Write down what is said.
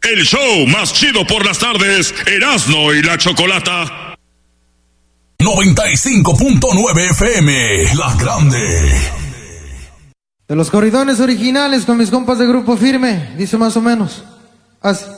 el show más chido por las tardes, Erasmo y la Chocolata. 95.9 FM, La Grande. De los corridones originales con mis compas de Grupo Firme, dice más o menos así.